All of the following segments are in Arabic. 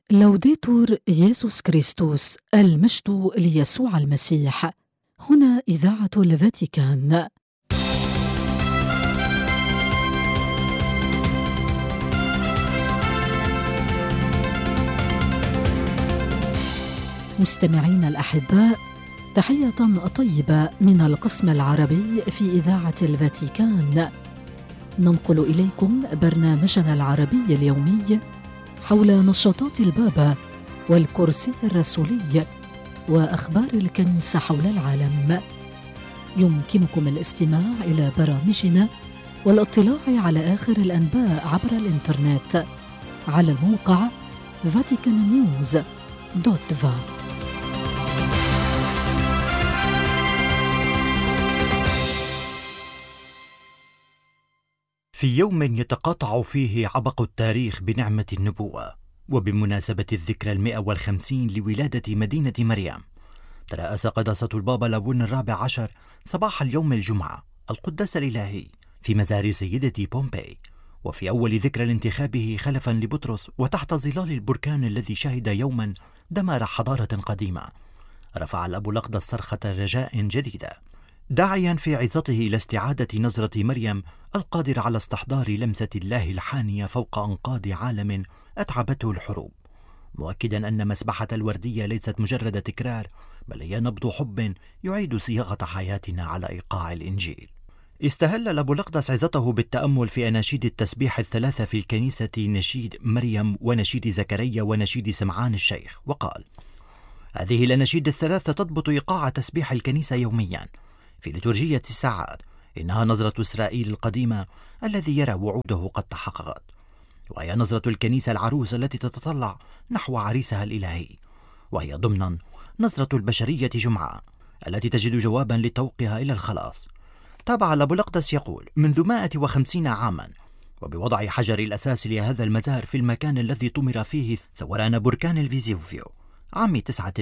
لوديتور يسوع كريستوس، المجد ليسوع المسيح. هنا إذاعة الفاتيكان. مستمعين الأحباء، تحية طيبة من القسم العربي في إذاعة الفاتيكان. ننقل إليكم برنامجنا العربي اليومي حول نشاطات البابا والكرسي الرسولي وأخبار الكنيسة حول العالم. يمكنكم الاستماع إلى برامجنا والاطلاع على آخر الأنباء عبر الإنترنت على الموقع vaticannews.va. في يوم يتقاطع فيه عبق التاريخ بنعمة النبوة، وبمناسبة الذكرى 150 لولادة مدينة مريم، ترأس قداسة البابا لاون الرابع عشر صباح اليوم الجمعة القداس الإلهي في مزار سيدتي بومباي، وفي أول ذكرى لانتخابه خلفا لبطرس، وتحت ظلال البركان الذي شهد يوما دمار حضارة قديمة. رفع الأب الأقدس صرخة رجاء جديدة، داعيا في عظته إلى استعادة نظرة مريم القادرة على استحضار لمسة الله الحانية فوق أنقاض عالم أتعبته الحروب، مؤكدا أن مسبحة الوردية ليست مجرد تكرار، بل هي نبض حب يعيد صياغة حياتنا على إيقاع الإنجيل. استهل الأب الأقدس عظته بالتأمل في أناشيد التسبيح الثلاثة في الكنيسة، نشيد مريم ونشيد زكريا ونشيد سمعان الشيخ، وقال: هذه الأناشيد الثلاثة تضبط إيقاع تسبيح الكنيسة يوميا في ليتورجية الساعات. إنها نظرة إسرائيل القديمة الذي يرى وعوده قد تحققت، وهي نظرة الكنيسة العروس التي تتطلع نحو عريسها الإلهي، وهي ضمنا نظرة البشرية جمعة التي تجد جوابا لتوقها إلى الخلاص. تابع الأب الأقدس يقول: منذ 150 عاما، وبوضع حجر الأساس لهذا المزار في المكان الذي طمر فيه ثوران بركان الفيزيوفيو عام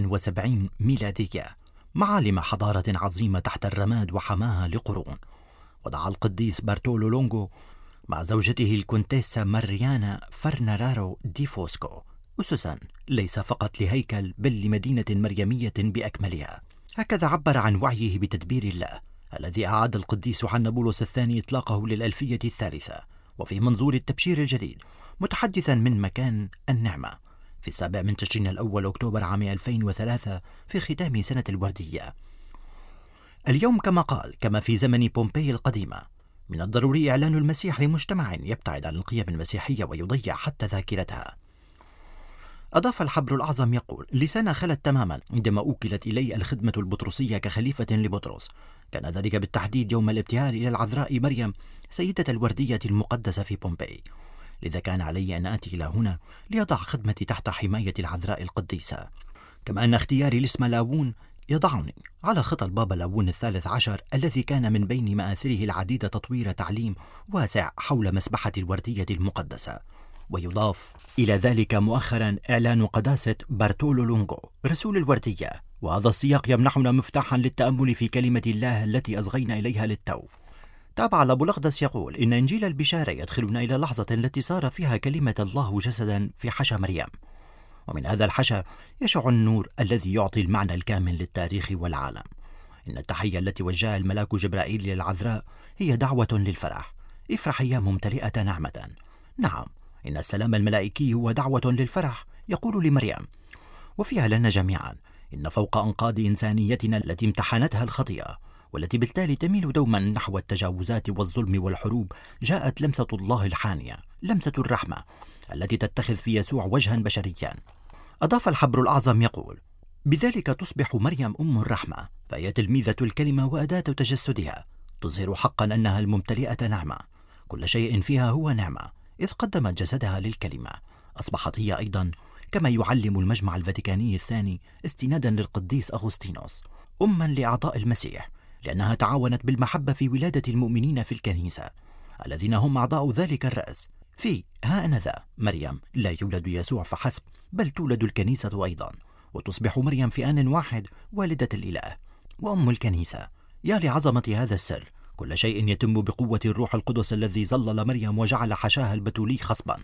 79 ميلادية، معالم حضارة عظيمة تحت الرماد وحماها لقرون، ودعا القديس بارتولو لونغو مع زوجته الكونتيسا ماريانا فرنارارو دي فوسكو أسسا ليس فقط لهيكل بل لمدينة مريمية بأكملها. هكذا عبر عن وعيه بتدبير الله الذي أعاد القديس يوحنا بولس الثاني إطلاقه للألفية الثالثة، وفي منظور التبشير الجديد، متحدثا من مكان النعمة في 7 تشرين الأول أكتوبر عام 2003 في ختام سنة الوردية. اليوم كما قال، كما في زمن بومباي القديمة، من الضروري إعلان المسيح لمجتمع يبتعد عن القيم المسيحية ويضيع حتى ذاكرتها. أضاف الحبر الأعظم يقول: لسنة خلت تماما عندما أوكلت إلي الخدمة البطرسية كخليفة لبطرس، كان ذلك بالتحديد يوم الابتهال إلى العذراء مريم سيدة الوردية المقدسة في بومباي، لذا كان علي أن آتي إلى هنا ليضع خدمتي تحت حماية العذراء القديسة، كما أن اختياري لاسم لاون يضعني على خطى البابا لاون الثالث عشر الذي كان من بين مآثره العديدة تطوير تعليم واسع حول مسبحة الوردية المقدسة. ويضاف إلى ذلك مؤخرا إعلان قداسة بارتولو لونغو رسول الوردية، وهذا السياق يمنحنا مفتاحا للتأمل في كلمة الله التي أصغينا إليها للتو. تابع الأب الأقدس يقول: إن إنجيل البشارة يدخلنا إلى اللحظة التي صار فيها كلمة الله جسدا في حشا مريم، ومن هذا الحشا يشع النور الذي يعطي المعنى الكامل للتاريخ والعالم. إن التحية التي وجهها الملاك جبرائيل للعذراء هي دعوة للفرح: افرحي يا ممتلئة نعمة. نعم، إن السلام الملائكي هو دعوة للفرح يقول لمريم، وفيها لنا جميعا. إن فوق أنقاض إنسانيتنا التي امتحنتها الخطيئة، والتي بالتالي تميل دوما نحو التجاوزات والظلم والحروب، جاءت لمسة الله الحانية، لمسة الرحمة التي تتخذ في يسوع وجها بشريا. أضاف الحبر الأعظم يقول: بذلك تصبح مريم أم الرحمة، فهي تلميذة الكلمة وأداة تجسدها، تظهر حقا أنها الممتلئة نعمة، كل شيء فيها هو نعمة، إذ قدمت جسدها للكلمة. أصبحت هي أيضا، كما يعلم المجمع الفاتيكاني الثاني استنادا للقديس أغسطينوس، أما لأعضاء المسيح، لأنها تعاونت بالمحبة في ولادة المؤمنين في الكنيسة الذين هم أعضاء ذلك الرأس. في هانذا مريم لا يولد يسوع فحسب، بل تولد الكنيسة أيضا، وتصبح مريم في آن واحد والدة الإله وأم الكنيسة. يا لعظمة هذا السر! كل شيء يتم بقوة الروح القدس الذي ظلل مريم وجعل حشاها البتولي خصبا.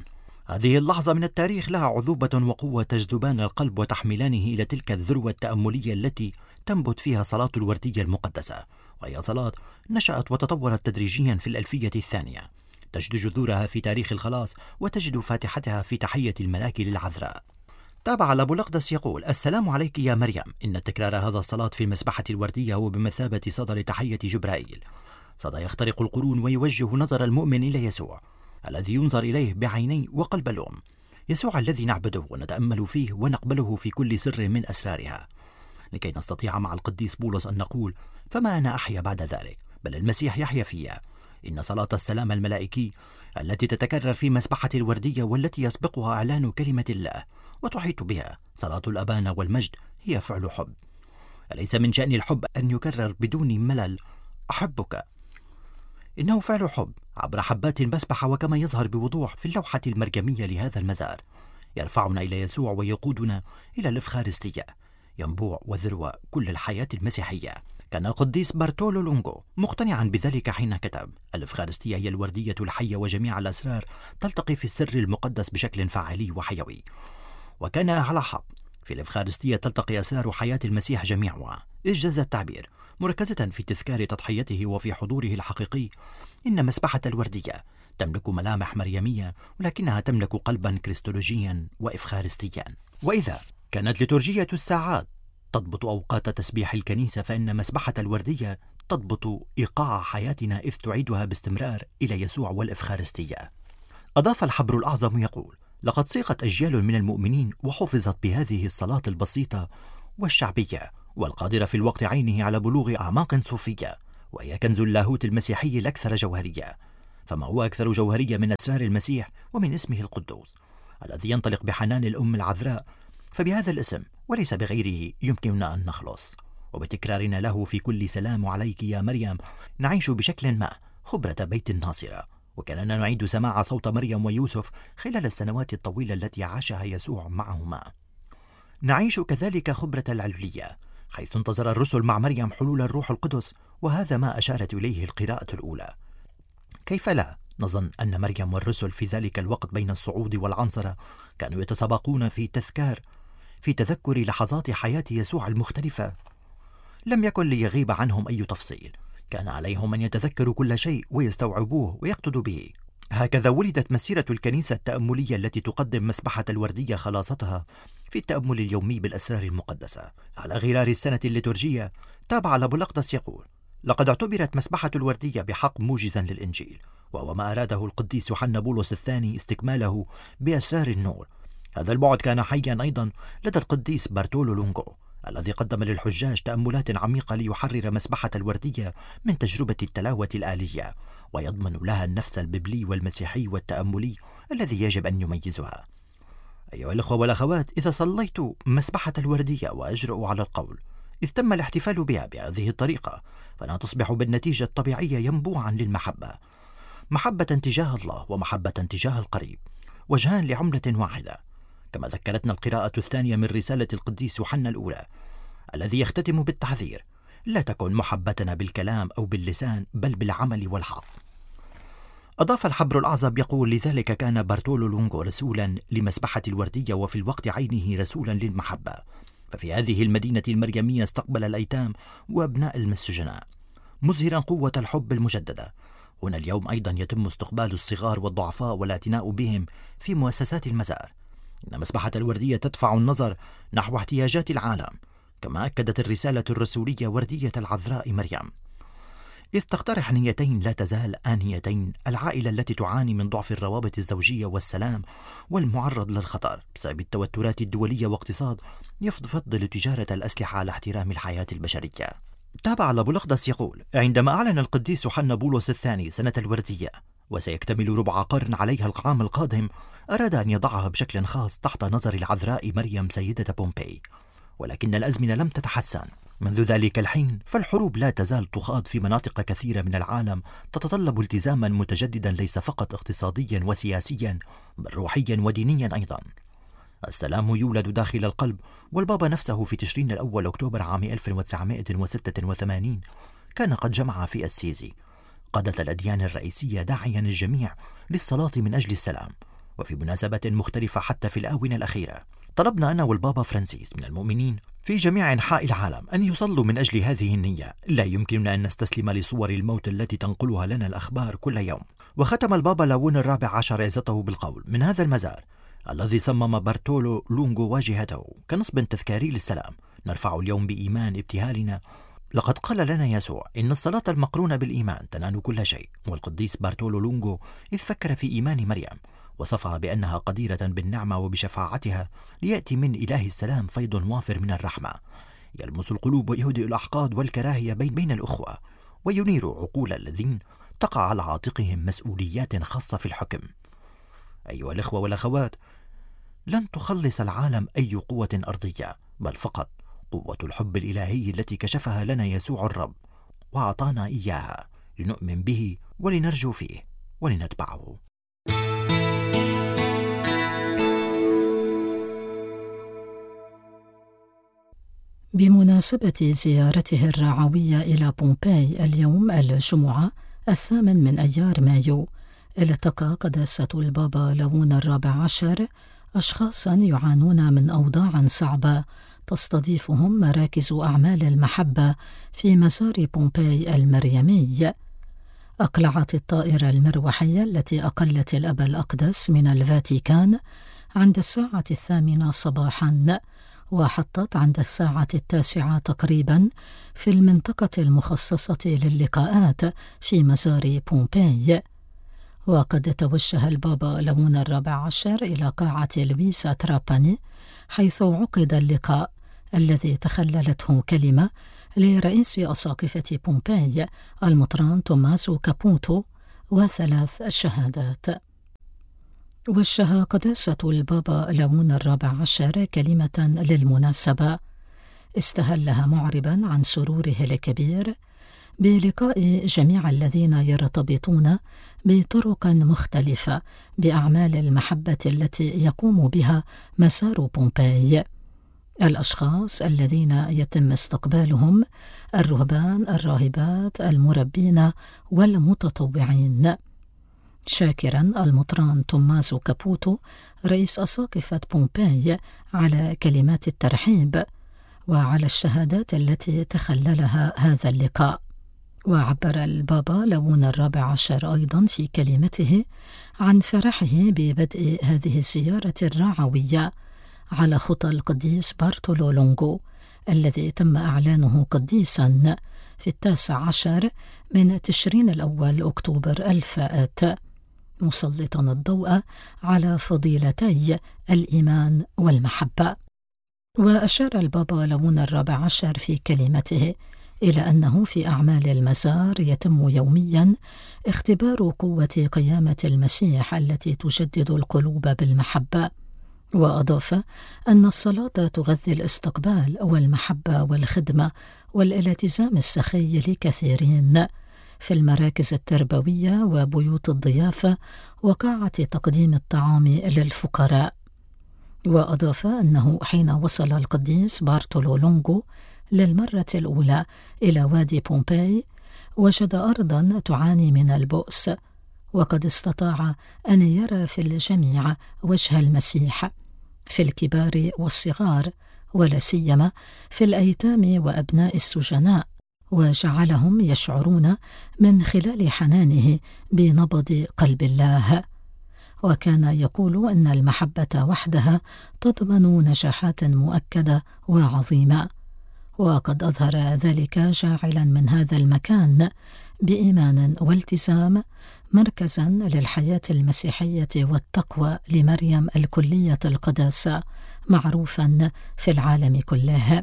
هذه اللحظة من التاريخ لها عذوبة وقوة تجذبان القلب وتحملانه إلى تلك الذروة التأملية التي تنبت فيها صلاة الوردية المقدسة، وهي صلاة نشأت وتطورت تدريجيا في الألفية الثانية، تجد جذورها في تاريخ الخلاص وتجد فاتحتها في تحية الملاك للعذراء. تابع أبو الأقدس يقول: السلام عليك يا مريم. إن تكرار هذا الصلاة في المسبحة الوردية هو بمثابة صدى تحية جبرائيل، صدى يخترق القرون ويوجه نظر المؤمن إلى يسوع الذي ينظر إليه بعيني وقلب الأم، يسوع الذي نعبده ونتأمل فيه ونقبله في كل سر من أسرارها، لكي نستطيع مع القديس بولس أن نقول: فما أنا أحيا بعد ذلك، بل المسيح يحيا فيا. إن صلاة السلام الملائكي التي تتكرر في مسبحة الوردية والتي يسبقها إعلان كلمة الله وتحيط بها صلاة الأبانة والمجد هي فعل حب. أليس من شأن الحب أن يكرر بدون ملل: أحبك؟ إنه فعل حب عبر حبات المسبحة، وكما يظهر بوضوح في اللوحة المرجمية لهذا المزار يرفعنا إلى يسوع ويقودنا إلى الإفخارستية، ينبوع وذروة كل الحياة المسيحية. كان القديس بارتولو لونغو مقتنعا بذلك حين كتب: الإفخارستية هي الوردية الحية وجميع الأسرار تلتقي في السر المقدس بشكل فاعلي وحيوي. وكان على حق، في الإفخارستية تلتقي أسرار حياة المسيح جميعها، إذ جاز التعبير مركزة في تذكار تضحيته وفي حضوره الحقيقي. إن مسبحة الوردية تملك ملامح مريمية، ولكنها تملك قلبا كريستولوجيا وإفخارستيا. وإذا كانت ليتورجية الساعات تضبط أوقات تسبيح الكنيسة، فإن مسبحة الوردية تضبط إيقاع حياتنا، إذ تعيدها باستمرار إلى يسوع والإفخارستية. أضاف الحبر الأعظم يقول: لقد صيغت أجيال من المؤمنين وحفظت بهذه الصلاة البسيطة والشعبية والقادرة في الوقت عينه على بلوغ أعماق صوفية، وهي كنز اللاهوت المسيحي الأكثر جوهرية. فما هو أكثر جوهرية من أسرار المسيح ومن اسمه القدوس الذي ينطلق بحنان الأم العذراء؟ فبهذا الاسم وليس بغيره يمكننا أن نخلص، وبتكرارنا له في كل سلام عليك يا مريم نعيش بشكل ما خبرة بيت الناصرة. وكاننا نعيد سماع صوت مريم ويوسف خلال السنوات الطويلة التي عاشها يسوع معهما. نعيش كذلك خبرة العلولية، حيث انتظر الرسل مع مريم حلول الروح القدس، وهذا ما أشارت إليه القراءة الأولى. كيف لا نظن أن مريم والرسل في ذلك الوقت بين الصعود والعنصرة كانوا يتسابقون في تذكر لحظات حياة يسوع المختلفة؟ لم يكن ليغيب عنهم أي تفصيل، كان عليهم أن يتذكروا كل شيء ويستوعبوه ويقتدوا به. هكذا ولدت مسيرة الكنيسة التأملية التي تقدم مسبحة الوردية خلاصتها في التأمل اليومي بالأسرار المقدسة على غرار السنة الليتورجية. تابع أبو الأقدس يقول: لقد اعتبرت مسبحة الوردية بحق موجزا للإنجيل، وهو ما أراده القديس يوحنا بولس الثاني استكماله بأسرار النور. هذا البعد كان حيا أيضا لدى القديس بارتولو لونغو الذي قدم للحجاج تأملات عميقة ليحرر مسبحة الوردية من تجربة التلاوة الآلية، ويضمن لها النفس الببلي والمسيحي والتأملي الذي يجب أن يميزها. أيها الأخوة والأخوات، إذا صليت مسبحة الوردية وأجرؤ على القول إذ تم الاحتفال بها بهذه الطريقة، فلا تصبح بالنتيجة الطبيعية ينبوعا للمحبة، محبة تجاه الله ومحبة تجاه القريب، وجهان لعملة واحدة، كما ذكرتنا القراءة الثانية من رسالة القديس يوحنا الأولى الذي يختتم بالتحذير: لا تكن محبتنا بالكلام أو باللسان، بل بالعمل والحظ. أضاف الحبر الأعظم يقول: لذلك كان بارتولو لونغو رسولا لمسبحة الوردية، وفي الوقت عينه رسولا للمحبة. ففي هذه المدينة المريمية استقبل الأيتام وأبناء السجناء مظهرا قوة الحب المجددة. هنا اليوم أيضا يتم استقبال الصغار والضعفاء والاعتناء بهم في مؤسسات المزار. إن مسبحة الوردية تدفع النظر نحو احتياجات العالم، كما أكدت الرسالة الرسولية وردية العذراء مريم، إذ تقترح نيتين لا تزال آنيتين: العائلة التي تعاني من ضعف الروابط الزوجية والسلام والمعرض للخطر بسبب التوترات الدولية واقتصاد يفضل تجارة الأسلحة على احترام الحياة البشرية. تابع أبو الأقدس يقول: عندما أعلن القديس يوحنا بولس الثاني سنة الوردية وسيكتمل ربع قرن عليها العام القادم، أراد أن يضعها بشكل خاص تحت نظر العذراء مريم سيدة بومبي. ولكن الأزمنة لم تتحسن منذ ذلك الحين، فالحروب لا تزال تخاض في مناطق كثيرة من العالم، تتطلب التزاما متجددا ليس فقط اقتصاديا وسياسيا بل روحيا ودينيا أيضا. السلام يولد داخل القلب، والبابا نفسه في تشرين الأول أكتوبر عام 1986 كان قد جمع في السيزي قادة الأديان الرئيسية داعيا الجميع للصلاة من أجل السلام، وفي مناسبة مختلفة حتى في الآونة الأخيرة. طلبنا أنا والبابا فرانسيس من المؤمنين في جميع أنحاء العالم أن يصلوا من أجل هذه النية. لا يمكننا أن نستسلم لصور الموت التي تنقلها لنا الأخبار كل يوم. وختم البابا لاون الرابع عشر عظته بالقول: من هذا المزار الذي صمم بارتولو لونغو واجهته كنصب تذكاري للسلام، نرفع اليوم بإيمان ابتهالنا: لقد قال لنا يسوع إن الصلاة المقرونة بالإيمان تنال كل شيء. والقديس بارتولو لونغو إذ فكر في إيمان مريم وصفها بأنها قديرة بالنعمة وبشفاعتها ليأتي من إله السلام فيض وافر من الرحمة يلمس القلوب ويهدئ الأحقاد والكراهية بين الأخوة وينير عقول الذين تقع على عاتقهم مسؤوليات خاصة في الحكم. أيها الإخوة والأخوات، لن تخلص العالم أي قوة أرضية، بل فقط قوة الحب الإلهي التي كشفها لنا يسوع الرب وأعطانا إياها لنؤمن به ولنرجو فيه ولنتبعه. بمناسبة زيارته الرعوية إلى بومباي اليوم الجمعة 8 من أيار مايو، التقى قداسة البابا لاون الرابع عشر أشخاصا يعانون من أوضاع صعبة تستضيفهم مراكز أعمال المحبة في مزار بومباي المريمي. أقلعت الطائرة المروحية التي أقلت الأب الأقدس من الفاتيكان عند 8:00 صباحا، وحطت عند 9:00 تقريبا في المنطقة المخصصة للقاءات في مزار بومباي. وقد توجه البابا لاون الرابع عشر إلى قاعة لويسا تراباني، حيث عقد اللقاء الذي تخللته كلمة لرئيس أساقفة بومباي المطران توماسو كابوتو و3 شهادات. وجه قداسة البابا لاون الرابع عشر كلمة للمناسبة استهلها معربا عن سروره الكبير بلقاء جميع الذين يرتبطون بطرق مختلفة بأعمال المحبة التي يقوم بها مسار بومباي. الأشخاص الذين يتم استقبالهم: الرهبان، الراهبات، المربين والمتطوعين. شاكرا المطران توماسو كابوتو رئيس أساقفة بومباي على كلمات الترحيب وعلى الشهادات التي تخللها هذا اللقاء. وعبر البابا لاون الرابع عشر أيضا في كلمته عن فرحه ببدء هذه الزيارة الرعوية على خطى القديس بارتولو لونغو الذي تم إعلانه قديسا في 19 من تشرين الأول أكتوبر الفائت، مسلطا الضوء على فضيلتي الإيمان والمحبة. وأشار البابا لاون الرابع عشر في كلمته إلى أنه في أعمال المزار يتم يوميا اختبار قوة قيامة المسيح التي تجدد القلوب بالمحبة. وأضاف أن الصلاة تغذي الاستقبال والمحبة والخدمة والالتزام السخي لكثيرين في المراكز التربوية وبيوت الضيافة وقاعة تقديم الطعام للفقراء. وأضاف أنه حين وصل القديس بارتولو لونغو للمرة الأولى إلى وادي بومباي وجد أرضا تعاني من البؤس، وقد استطاع أن يرى في الجميع وجه المسيح في الكبار والصغار، ولا سيما في الأيتام وأبناء السجناء، وجعلهم يشعرون من خلال حنانه بنبض قلب الله. وكان يقول أن المحبة وحدها تضمن نجاحات مؤكدة وعظيمة، وقد أظهر ذلك جاعلا من هذا المكان بإيمان والتزام مركزا للحياة المسيحية والتقوى لمريم الكلية القداسة معروفا في العالم كله.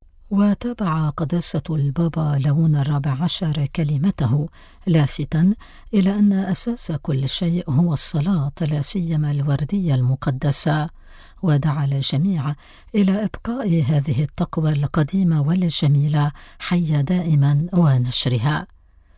وتابع قداسة البابا لاون الرابع عشر كلمته لافتا إلى أن أساس كل شيء هو الصلاة، لا سيما الوردية المقدسة، ودعا الجميع إلى إبقاء هذه التقوى القديمة والجميلة حية دائما ونشرها.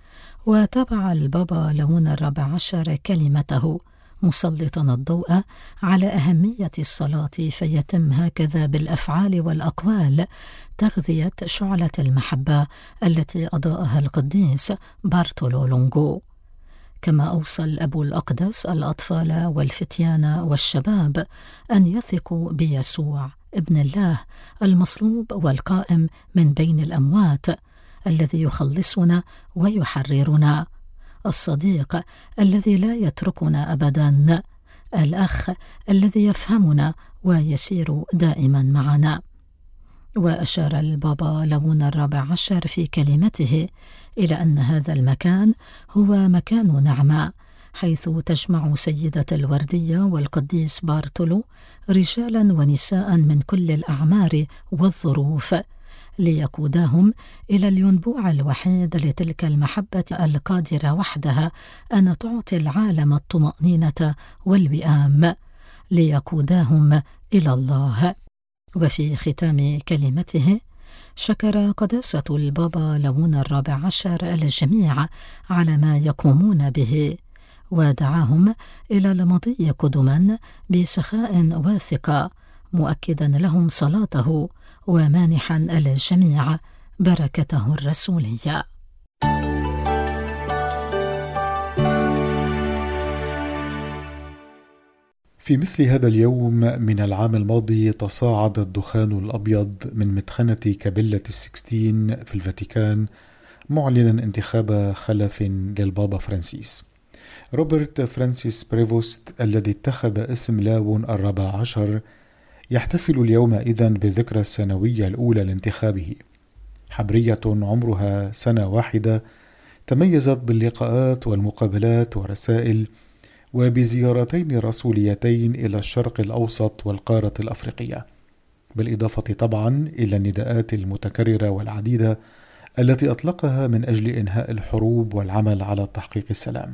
وتابع البابا لاون الرابع عشر كلمته مسلطا الضوء على أهمية الصلاة، فيتم هكذا بالأفعال والأقوال تغذية شعلة المحبة التي أضاءها القديس بارتولو لونغو. كما أوصى الأب الأقدس الأطفال والفتيان والشباب أن يثقوا بيسوع ابن الله المصلوب والقائم من بين الأموات، الذي يخلصنا ويحررنا، الصديق الذي لا يتركنا أبدا، الأخ الذي يفهمنا ويسير دائما معنا. وأشار البابا ليون الرابع عشر في كلمته إلى أن هذا المكان هو مكان نعمة، حيث تجمع سيدة الوردية والقديس بارتولو رجالا ونساء من كل الأعمار والظروف، ليقودهم إلى الينبوع الوحيد لتلك المحبة القادرة وحدها أن تعطي العالم الطمأنينة والوئام، ليقودهم إلى الله. وفي ختام كلمته شكر قداسة البابا ليون الرابع عشر الجميع على ما يقومون به، ودعاهم إلى المضي قدما بسخاء وثقة، مؤكدا لهم صلاته ومانحا الجميع بركته الرسولية. في مثل هذا اليوم من العام الماضي تصاعد الدخان الأبيض من مدخنة كابيلة السكستين في الفاتيكان، معلنا انتخاب خلف للبابا فرانسيس. روبرت فرانسيس بريفوست الذي اتخذ اسم لاون الرابع عشر يحتفل اليوم إذن بالذكرى السنوية الأولى لانتخابه. حبرية عمرها سنة واحدة تميزت باللقاءات والمقابلات والرسائل وبزيارتين رسوليتين إلى الشرق الأوسط والقارة الأفريقية، بالإضافة طبعا إلى النداءات المتكررة والعديدة التي أطلقها من أجل إنهاء الحروب والعمل على تحقيق السلام.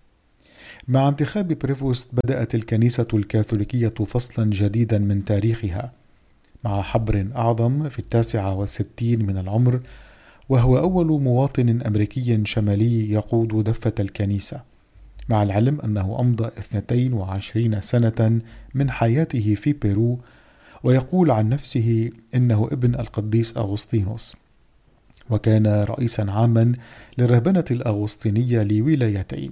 مع انتخاب بريفوست بدأت الكنيسة الكاثوليكية فصلا جديدا من تاريخها، مع حبر أعظم في 69 من العمر، وهو أول مواطن أمريكي شمالي يقود دفة الكنيسة، مع العلم أنه أمضى 22 سنة من حياته في بيرو، ويقول عن نفسه إنه ابن القديس أغسطينوس، وكان رئيسا عاما للرهبنة الأغسطينية لولايتين.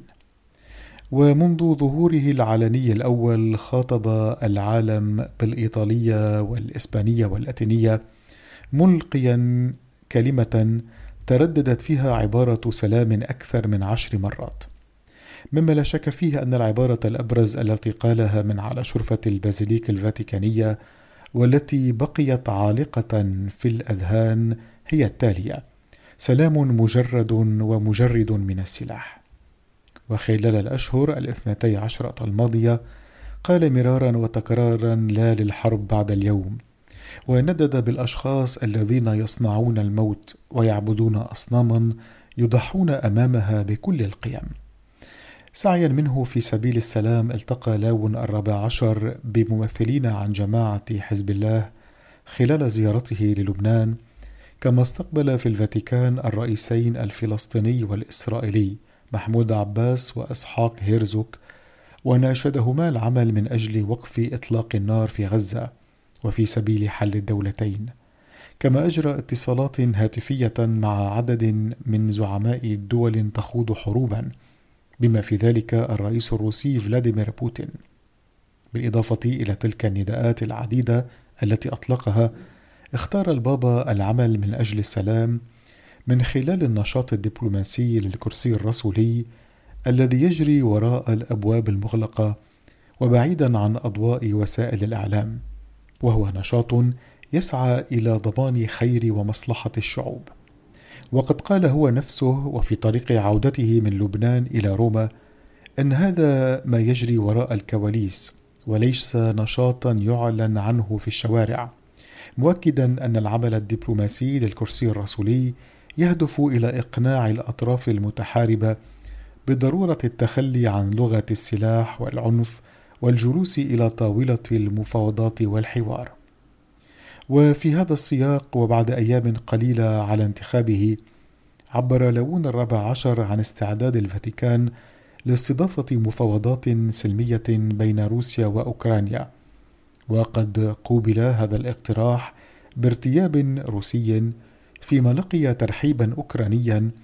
ومنذ ظهوره العلني الأول خاطب العالم بالإيطالية والإسبانية واللاتينية، ملقيا كلمة ترددت فيها عبارة سلام أكثر من 10 مرات، مما لا شك فيه أن العبارة الأبرز التي قالها من على شرفة البازيليك الفاتيكانية والتي بقيت عالقة في الأذهان هي التالية: سلام مجرد ومجرد من السلاح. وخلال الأشهر 12 الماضية قال مرارا وتكرارا لا للحرب بعد اليوم، وندد بالأشخاص الذين يصنعون الموت ويعبدون أصناما يضحون أمامها بكل القيم. سعيا منه في سبيل السلام التقى لاون الرابع عشر بممثلين عن جماعة حزب الله خلال زيارته للبنان، كما استقبل في الفاتيكان الرئيسين الفلسطيني والإسرائيلي محمود عباس وإسحاق هيرزوك، وناشدهما العمل من أجل وقف إطلاق النار في غزة وفي سبيل حل الدولتين. كما أجرى اتصالات هاتفية مع عدد من زعماء دول تخوض حروبا، بما في ذلك الرئيس الروسي فلاديمير بوتين. بالإضافة إلى تلك النداءات العديدة التي أطلقها، اختار البابا العمل من أجل السلام من خلال النشاط الدبلوماسي للكرسي الرسولي الذي يجري وراء الأبواب المغلقة وبعيدا عن أضواء وسائل الإعلام، وهو نشاط يسعى إلى ضمان خير ومصلحة الشعوب. وقد قال هو نفسه وفي طريق عودته من لبنان إلى روما أن هذا ما يجري وراء الكواليس وليس نشاطا يعلن عنه في الشوارع، مؤكدا أن العمل الدبلوماسي للكرسي الرسولي يهدف إلى إقناع الأطراف المتحاربة بضرورة التخلي عن لغة السلاح والعنف والجلوس إلى طاولة المفاوضات والحوار. وفي هذا السياق وبعد أيام قليلة على انتخابه، عبر لاون الرابع عشر عن استعداد الفاتيكان لاستضافة مفاوضات سلمية بين روسيا وأوكرانيا، وقد قوبل هذا الاقتراح بارتياب روسي، فيما لقي ترحيبا أوكرانيا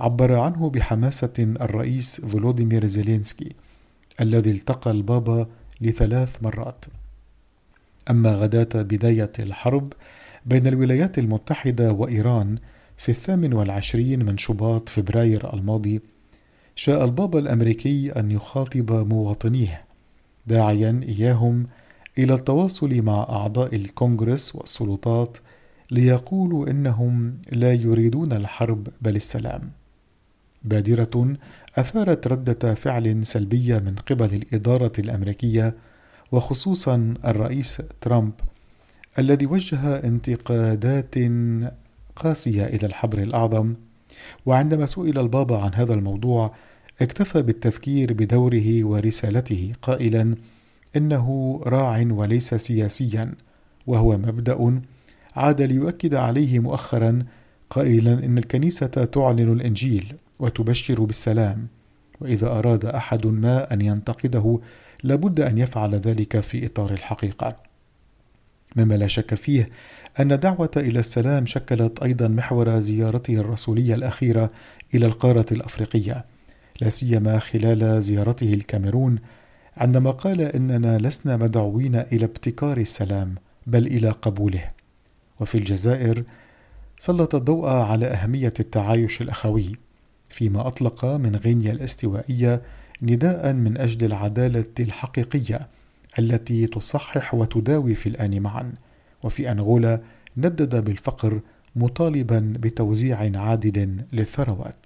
عبر عنه بحماسة الرئيس فولوديمير زيلينسكي الذي التقى البابا ل3 مرات. أما غداة بداية الحرب بين الولايات المتحدة وإيران في 28 من شباط فبراير الماضي، شاء البابا الأمريكي أن يخاطب مواطنيه داعيا إياهم إلى التواصل مع أعضاء الكونغرس والسلطات ليقولوا إنهم لا يريدون الحرب بل السلام. بادرة أثارت ردة فعل سلبية من قبل الإدارة الأمريكية وخصوصا الرئيس ترامب الذي وجه انتقادات قاسية إلى الحبر الأعظم. وعندما سئل البابا عن هذا الموضوع اكتفى بالتذكير بدوره ورسالته قائلا إنه راع وليس سياسيا، وهو مبدأ عاد ليؤكد عليه مؤخرا قائلا إن الكنيسة تعلن الإنجيل وتبشر بالسلام، وإذا أراد أحد ما أن ينتقده لابد أن يفعل ذلك في إطار الحقيقة. مما لا شك فيه أن دعوة إلى السلام شكلت أيضا محور زيارته الرسولية الأخيرة إلى القارة الأفريقية، لا سيما خلال زيارته الكاميرون، عندما قال إننا لسنا مدعوين إلى ابتكار السلام بل إلى قبوله. وفي الجزائر سلط الضوء على أهمية التعايش الأخوي، فيما أطلق من غينيا الاستوائية نداء من أجل العدالة الحقيقية التي تصحح وتداوي في الآن معا. وفي أنغولا ندد بالفقر مطالبا بتوزيع عادل للثروات.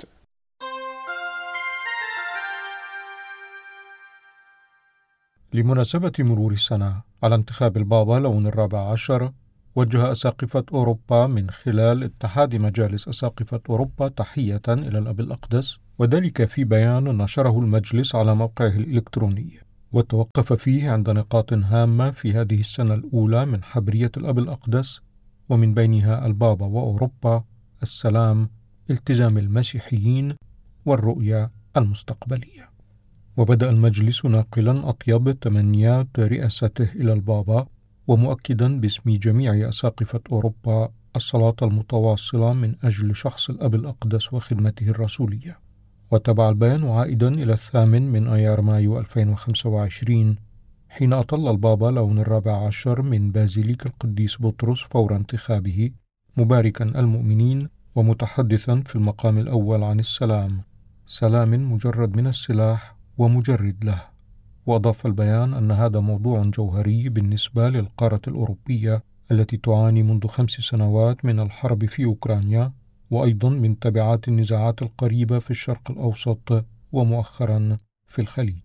لمناسبة مرور السنة على انتخاب البابا لون 14، وجه أساقفة أوروبا من خلال اتحاد مجالس أساقفة أوروبا تحية إلى الأب الأقدس، وذلك في بيان نشره المجلس على موقعه الإلكتروني، وتوقف فيه عند نقاط هامة في هذه السنة الأولى من حبرية الأب الأقدس، ومن بينها البابا وأوروبا، السلام، التزام المسيحيين، والرؤية المستقبلية. وبدأ المجلس ناقلا أطيب تمنيات رئاسته إلى البابا، ومؤكدا باسم جميع أساقفة أوروبا الصلاة المتواصلة من أجل شخص الأب الأقدس وخدمته الرسولية. وتبع البيان عائدا إلى 8 من أيار مايو 2025، حين أطل البابا لون 14 من بازيليك القديس بطرس فور انتخابه، مباركا المؤمنين ومتحدثا في المقام الأول عن السلام: سلام مجرد من السلاح ومجرد له. وأضاف البيان أن هذا موضوع جوهري بالنسبة للقارة الأوروبية التي تعاني منذ 5 سنوات من الحرب في أوكرانيا، وأيضا من تبعات النزاعات القريبة في الشرق الأوسط ومؤخرا في الخليج.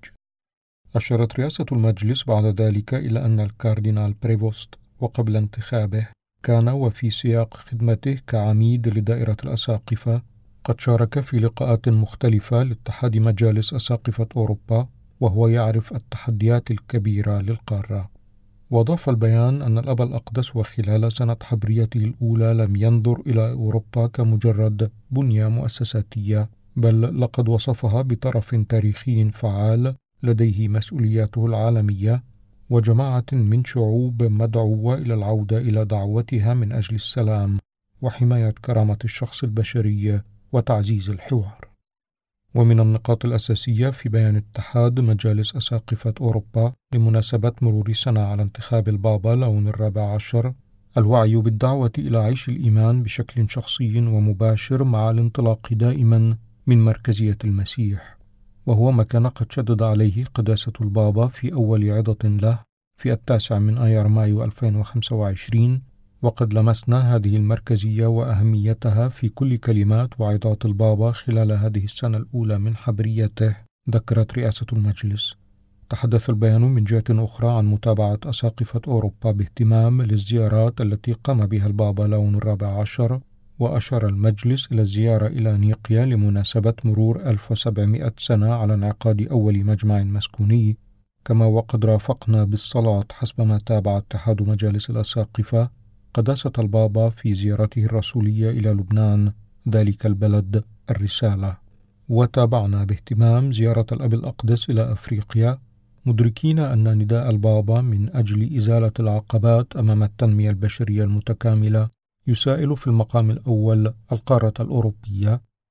أشارت رئاسة المجلس بعد ذلك إلى أن الكاردينال بريفوست وقبل انتخابه كان وفي سياق خدمته كعميد لدائرة الأساقفة قد شارك في لقاءات مختلفة لاتحاد مجالس أساقفة أوروبا، وهو يعرف التحديات الكبيرة للقارة. وأضاف البيان أن الأب الأقدس وخلال سنة حبريته الأولى لم ينظر إلى أوروبا كمجرد بنية مؤسساتية، بل لقد وصفها بطرف تاريخي فعال لديه مسؤولياته العالمية، وجماعة من شعوب مدعوة إلى العودة إلى دعوتها من أجل السلام وحماية كرامة الشخص البشري وتعزيز الحوار. ومن النقاط الأساسية في بيان اتحاد مجالس أساقفة أوروبا لمناسبة مرور سنة على انتخاب البابا لون 14 الوعي بالدعوة إلى عيش الإيمان بشكل شخصي ومباشر، مع الانطلاق دائما من مركزية المسيح، وهو ما كان قد شدد عليه قداسة البابا في أول عظة له في 9 من أيار مايو 2025. وقد لمسنا هذه المركزية وأهميتها في كل كلمات وعظات البابا خلال هذه السنة الأولى من حبريته، ذكرت رئاسة المجلس. تحدث البيان من جهة أخرى عن متابعة أساقفة أوروبا باهتمام للزيارات التي قام بها البابا لون 14، وأشار المجلس إلى الزيارة إلى نيقيا لمناسبة مرور 1700 سنة على انعقاد أول مجمع مسكوني، كما وقد رافقنا بالصلاة حسب ما تابع اتحاد مجالس الأساقفة قداسة البابا في زيارته الرسولية إلى لبنان، ذلك البلد الرسالة. وتابعنا باهتمام زيارة الأب الأقدس إلى أفريقيا، مدركين أن نداء البابا من أجل إزالة العقبات أمام التنمية البشرية المتكاملة يسائل في المقام الأول القارة الأوروبية،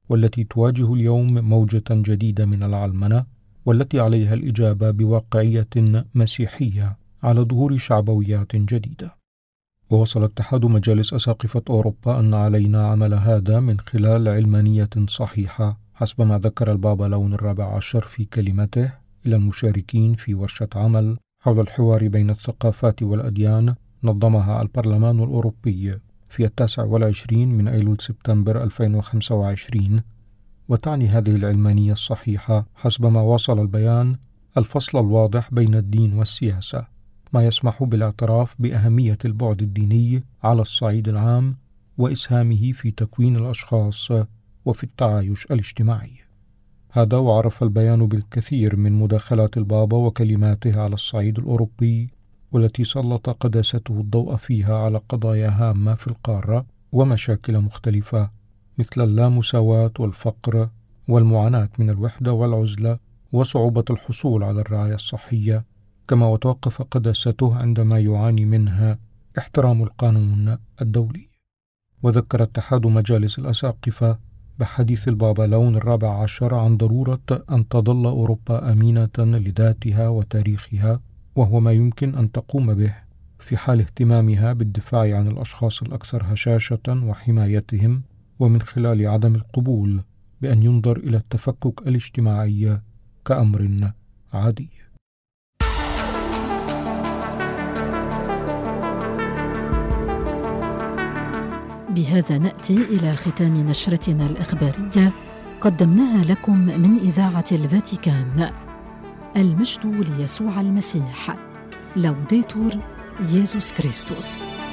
والتي تواجه اليوم موجة جديدة من العلمنة، والتي عليها الإجابة بواقعية مسيحية على ظهور شعبويات جديدة. ووصل اتحاد مجالس أساقفة أوروبا أن علينا عمل هذا من خلال علمانية صحيحة، حسب ما ذكر البابا لون الرابع عشر في كلمته إلى المشاركين في ورشة عمل حول الحوار بين الثقافات والأديان نظمها البرلمان الأوروبي في 29 من أيلول سبتمبر 2025. وتعني هذه العلمانية الصحيحة حسب ما وصل البيان الفصل الواضح بين الدين والسياسة، ما يسمح بالاعتراف بأهمية البعد الديني على الصعيد العام وإسهامه في تكوين الأشخاص وفي التعايش الاجتماعي. هذا وعرف البيان بالكثير من مداخلات البابا وكلماته على الصعيد الأوروبي، والتي سلط قداسته الضوء فيها على قضايا هامة في القارة ومشاكل مختلفة مثل اللامساواة والفقر والمعاناة من الوحدة والعزلة وصعوبة الحصول على الرعاية الصحية، كما وتوقف قداسته عندما يعاني منها احترام القانون الدولي. وذكر اتحاد مجالس الأساقفة بحديث البابا لون الرابع عشر عن ضرورة أن تظل أوروبا أمينة لذاتها وتاريخها، وهو ما يمكن أن تقوم به في حال اهتمامها بالدفاع عن الأشخاص الأكثر هشاشة وحمايتهم، ومن خلال عدم القبول بأن ينظر إلى التفكك الاجتماعي كأمر عادي. بهذا نأتي إلى ختام نشرتنا الإخبارية قدمناها لكم من إذاعة الفاتيكان. المجد ليسوع المسيح. لوديتور يسوع كريستوس.